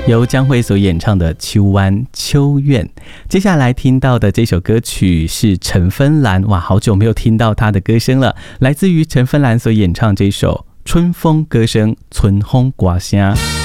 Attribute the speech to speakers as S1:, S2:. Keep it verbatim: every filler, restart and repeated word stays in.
S1: 由江蕙所演唱的《秋湾秋怨》。接下来听到的这首歌曲是陈芬兰，哇，好久没有听到她的歌声了，来自于陈芬兰所演唱这首《春风歌声春风刮声》。